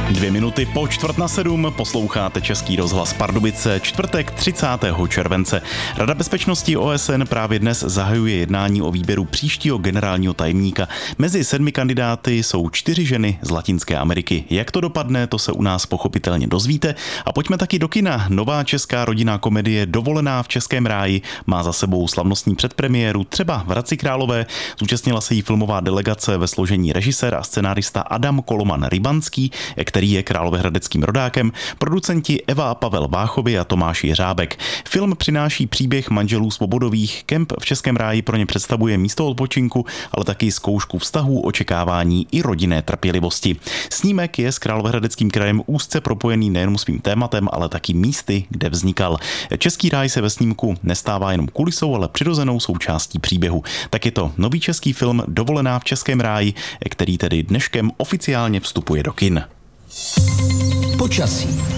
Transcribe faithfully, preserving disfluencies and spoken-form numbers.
Dvě minuty po čtvrt na sedm posloucháte Český rozhlas Pardubice, čtvrtek třicátého července. Rada bezpečnosti O S N právě dnes zahajuje jednání o výběru příštího generálního tajemníka. Mezi sedmi kandidáty jsou čtyři ženy z Latinské Ameriky. Jak to dopadne, to se u nás pochopitelně dozvíte. A pojďme taky do kina. Nová česká rodinná komedie Dovolená v Českém ráji má za sebou slavnostní předpremiéru třeba v Hradci Králové. Zúčastnila se jí filmová delegace ve složení režisér a scenárista Adam Koloman Rybanský, který je královéhradeckým rodákem, producenti Eva a Pavel Váchovi a Tomáš Jeřábek. Film přináší příběh manželů Svobodových. Kemp v Českém ráji pro ně představuje místo odpočinku, ale taky zkoušku vztahů, očekávání i rodinné trpělivosti. Snímek je s královéhradeckým krajem úzce propojený nejen svým tématem, ale taky místy, kde vznikal. Český ráj se ve snímku nestává jenom kulisou, ale přirozenou součástí příběhu. Tak je to nový český film Dovolená v Českém ráji, který tedy dneškem oficiálně vstupuje do kin. Počasí.